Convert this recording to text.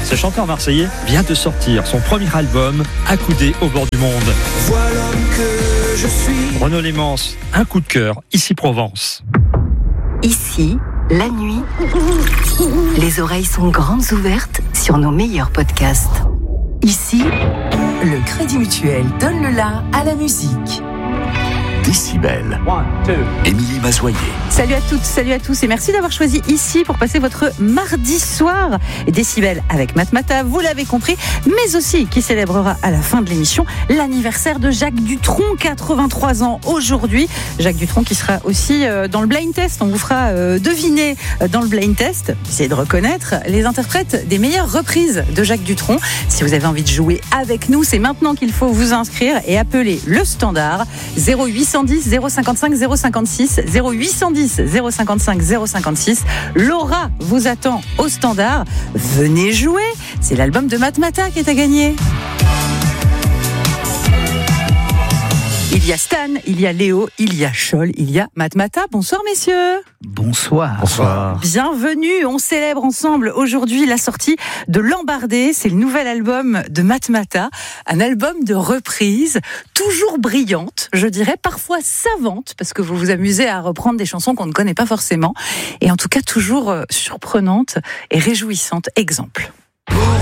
Ce chanteur marseillais vient de sortir son premier album, Accoudé au bord du monde. Voilà que je suis. Renaud Lémence, un coup de cœur, ici Provence. Ici, la nuit, les oreilles sont grandes ouvertes sur nos meilleurs podcasts. Ici, le Crédit Mutuel donne le la à la musique. Décibel. Émilie Mazoyer. Salut à toutes, salut à tous et merci d'avoir choisi ici pour passer votre mardi soir. Décibel avec Matmata, vous l'avez compris, mais aussi qui célébrera à la fin de l'émission l'anniversaire de Jacques Dutronc, 83 ans aujourd'hui. Jacques Dutronc qui sera aussi dans le blind test. On vous fera deviner dans le blind test, essayez de reconnaître les interprètes des meilleures reprises de Jacques Dutronc. Si vous avez envie de jouer avec nous, c'est maintenant qu'il faut vous inscrire et appeler le standard 0810 055 056 0810 055 056. Laura vous attend au standard. Venez jouer. C'est l'album de Matmata qui est à gagner. Il y a Stan, il y a Léo, il y a Scholl, il y a Matmata. Bonsoir messieurs. Bonsoir. Bonsoir. Bienvenue, on célèbre ensemble aujourd'hui la sortie de L'Embardé, c'est le nouvel album de Matmata, un album de reprise, toujours brillante, je dirais parfois savante, parce que vous vous amusez à reprendre des chansons qu'on ne connaît pas forcément, et en tout cas toujours surprenante et réjouissante. Exemple.